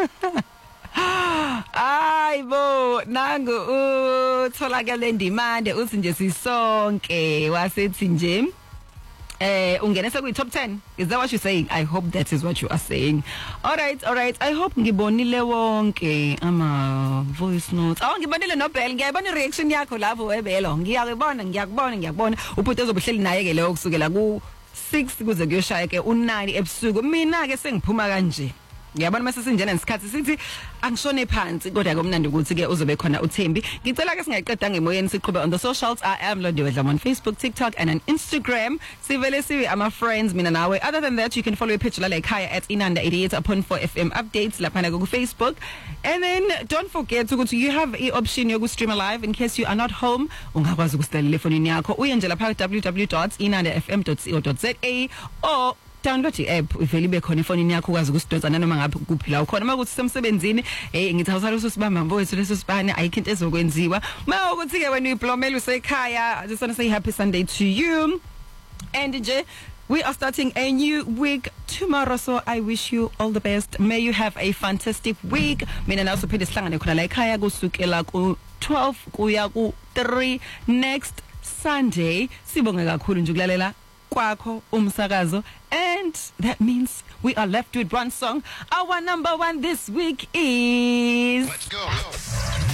Ayibo nangu utholakala endimande uthi nje sisonke wasethi nje ungenesa kwi top 10. Is that what you're saying? I hope that is what you are saying. All right. I hope ngibonile wonke ama voice notes. Ngibonile no Bell. Ngiyabona reaction yakho lapho webelo. Ngiyakubona. Uphuthi ezobuhleli naye ke leyo kusukela ku 6 kuze kuyoshaya ke u9 ebusuku. Mina ke sengiphuma kanje. Ngiyabona mase sinjena nesikhathi sithi angishone phansi kodwa akumnandi ukuthi ke uzobe khona uThembi. Ngicela ke singayiqeda ngemoyeni siqhubhe on the socials. I am Londiwe on Facebook, TikTok and on Instagram. Sivele siwe ama friends mina nawe. Other than that you can follow page la ekhaya at Inanda88.4 FM updates lapha na ku Facebook. And then don't forget ukuthi you have a option yoku stream live in case you are not home. Ungakwazi ukusilalela efonini yakho. Uye nje lapha www.inandafm.co.za or download i-app ivele ibe khona efonini yakho ukwazi ukusidonsa nanoma ngabe kuphila ukhona makuthi semsebenzini ngithi awusala usibamba mfowethu leso sibane ayikho into ezokwenziwa mawukuthi ke wena uyiblomela usekhaya. I just want to say happy Sunday to you and nje we are starting a new week tomorrow, so I wish you all the best. May you have a fantastic week. Mina nawe siphinde sihlangane khona la ekhaya kusukela ku 12 kuya ku 3 next Sunday. Sibonge kakhulu nje ukulalela kwakho umsakazo, and that means we are left with one song. Our number one this week is, let's go.